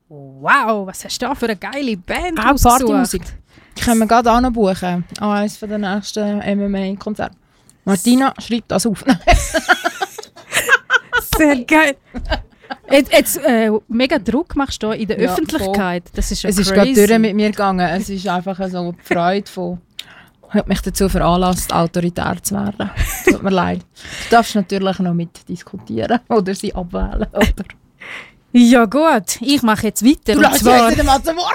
Wow, was hast du da für eine geile Band Auch ausgesucht? Partymusik. Können wir gerade auch noch buchen. An eines der nächsten MMA-Konzerte. Martina, schreib das auf. Sehr geil. Jetzt mega Druck machst du in der Öffentlichkeit. Das ist ja Es ist crazy. gerade durch mit mir gegangen. Es ist einfach so die Freude von... Hat mich dazu veranlasst, autoritär zu werden. Tut mir leid. Du darfst natürlich noch mitdiskutieren oder sie abwählen. Oder? Ja gut, ich mache jetzt weiter. Du lässt jetzt nicht mal zum Wort.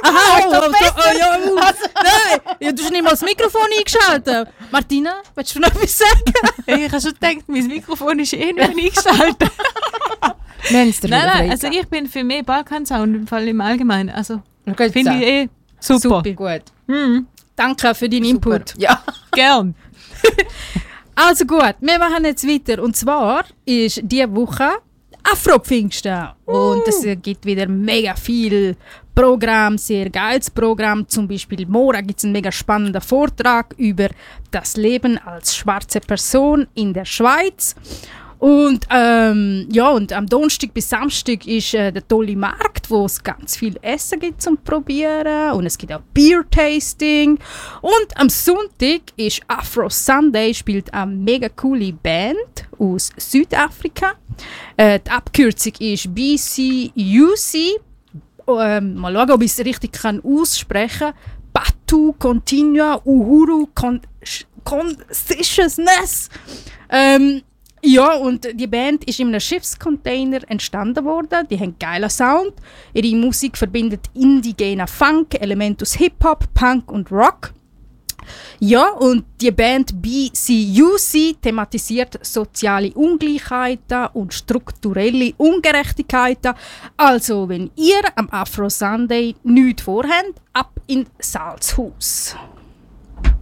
Nein, du hast nicht mal das Mikrofon eingeschaltet. Martina, willst du noch etwas sagen? Ich habe schon gedacht, mein Mikrofon ist nicht mehr eingeschaltet. Nein, also ich bin für mehr Balkansound im Fall im Allgemeinen. Also finde ich super. Gut. Danke für deinen Input. Ja. Gern. Also gut, wir machen jetzt weiter. Und zwar ist diese Woche Afro-Pfingsten. Und es gibt wieder mega viel Programm, sehr geiles Programm. Zum Beispiel morgen gibt es einen mega spannenden Vortrag über das Leben als schwarze Person in der Schweiz. Und, und am Donnerstag bis Samstag ist der tolle Markt, wo es ganz viel Essen gibt zum Probieren. Und es gibt auch Beer-Tasting. Und am Sonntag ist Afro Sunday, spielt eine mega coole Band aus Südafrika. Die Abkürzung ist BCUC. Mal schauen, ob ich es richtig aussprechen kann. Batu Continua Uhuru Consciousness. Ja, und die Band ist in einem Schiffscontainer entstanden worden. Die haben geilen Sound. Ihre Musik verbindet indigenen Funk, Elemente aus Hip-Hop, Punk und Rock. Ja, und die Band BCUC thematisiert soziale Ungleichheiten und strukturelle Ungerechtigkeiten. Also, wenn ihr am Afro Sunday nichts vorhabt, ab in Salzhaus.